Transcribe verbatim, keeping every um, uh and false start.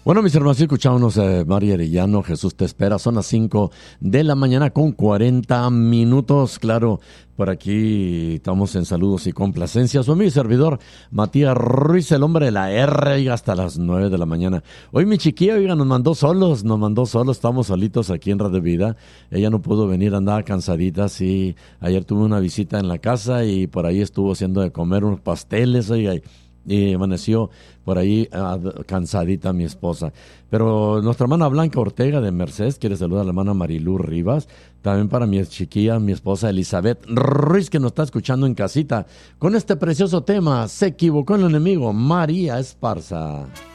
Bueno, mis hermanos, escuchámonos eh, María Arellano, Jesús te espera. Son las cinco de la mañana con cuarenta minutos. Claro, por aquí estamos en saludos y complacencias. Soy mi servidor, Matías Ruiz, el hombre de la R, y hasta las nueve de la mañana. Hoy mi chiquilla, oiga, nos mandó solos, nos mandó solos. Estamos solitos aquí en Radio Vida. Ella no pudo venir, andaba cansadita. Sí, ayer tuve una visita en la casa y por ahí estuvo haciendo de comer unos pasteles, oiga, y Y amaneció por ahí uh, cansadita mi esposa. Pero nuestra hermana Blanca Ortega de Mercedes quiere saludar a la hermana Marilú Rivas. También para mi chiquilla, mi esposa Elizabeth Ruiz, que nos está escuchando en casita con este precioso tema. Se equivocó el enemigo, María Esparza.